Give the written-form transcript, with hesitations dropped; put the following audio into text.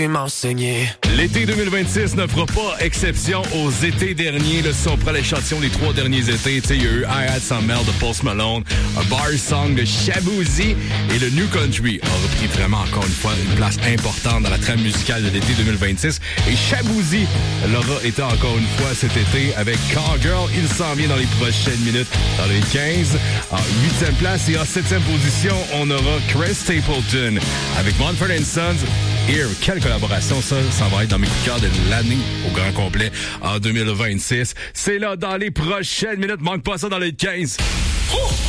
m'enseigner. L'été 2026 ne fera pas exception aux étés derniers. Là, si on prend l'échantillon des 3 derniers étés, il y a eu I Had Some Mel de Post Malone, A Bar Song de Shaboozey et le New Country a repris vraiment encore une fois une place importante dans la trame musicale de l'été 2026. Et Shaboozey l'aura été encore une fois cet été avec Cowgirl. Il s'en vient dans les prochaines minutes dans les 15. En 8e place et en 7e position, on aura Chris Stapleton avec Mumford & Sons. Here, quelle collaboration ça va être dans mes coups de cœur de l'année au grand complet en 2026. C'est là dans les prochaines minutes, manque pas ça dans les 15.